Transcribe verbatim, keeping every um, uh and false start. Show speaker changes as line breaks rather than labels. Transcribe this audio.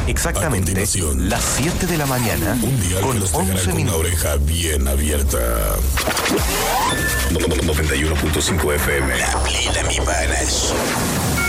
Exactamente las siete de la mañana
un día
con once
con una oreja bien abierta. noventa y uno punto cinco F M. La plena, mi panas.